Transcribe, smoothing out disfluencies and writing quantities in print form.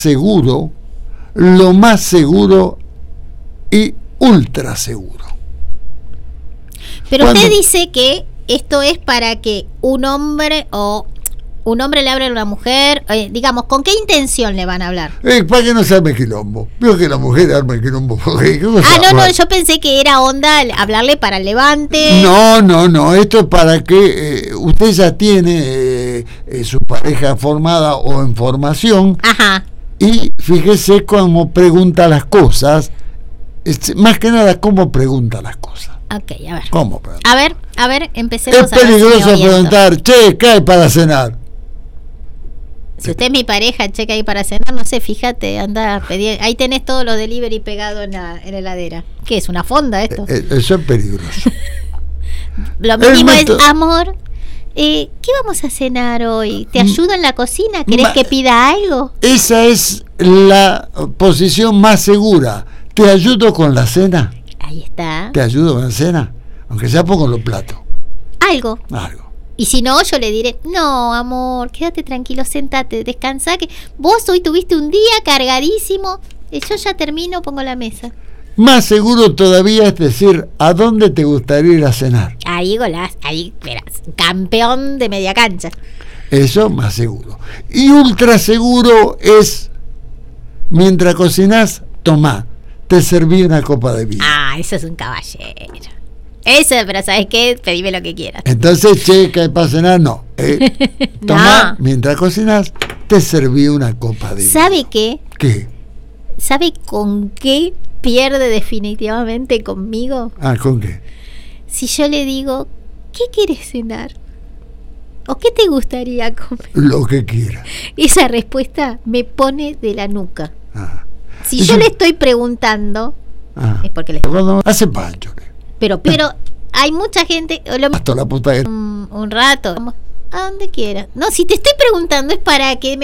seguro, lo más seguro y ultra seguro. Pero usted dice que esto es para que un hombre le hable a una mujer, digamos, ¿con qué intención le van a hablar? Para que no se arme quilombo. Veo que la mujer arma el quilombo. No, yo pensé que era onda hablarle para el levante. No, esto es para que usted ya tiene su pareja formada o en formación. Ajá. Y fíjese cómo pregunta las cosas, más que nada cómo pregunta las cosas. Ok, a ver. ¿Cómo pregunta? A ver, empecemos. Es peligroso preguntar, che, ¿qué hay para cenar? Si usted es mi pareja, che, ¿qué hay para cenar? No sé, fíjate, anda a pedir. Ahí tenés todos los delivery pegados en la heladera. ¿Qué es, una fonda esto? Eso es peligroso. Lo mínimo es, amor, ¿qué vamos a cenar hoy? ¿Te ayudo en la cocina? ¿Querés que pida algo? Esa es la posición más segura. ¿Te ayudo con la cena? Ahí está. ¿Te ayudo con la cena? Aunque sea pongo los platos. Algo. Y si no, yo le diré, no, amor, quédate tranquilo, sentate, descansa, que vos hoy tuviste un día cargadísimo. Yo ya termino, pongo la mesa. Más seguro todavía es decir, ¿a dónde te gustaría ir a cenar? Ahí verás, campeón de media cancha. Eso más seguro. Y ultra seguro es, mientras cocinás, tomá, te serví una copa de vino. Eso es un caballero. Eso, pero ¿sabes qué? Pedime lo que quieras. Entonces, che, ¿qué hay para cenar? No. Tomá, mientras cocinás, te serví una copa de vino. ¿Sabe qué? ¿Qué? ¿Sabe con qué pierde definitivamente conmigo? ¿Con qué? Si yo le digo, ¿qué quieres cenar? ¿O qué te gustaría comer? Lo que quiera. Esa respuesta me pone de la nuca. Si yo le estoy preguntando, es porque le hace pancho. Pero hay mucha gente. Hasta la puta. Un rato. A donde quiera. No, si te estoy preguntando es para que me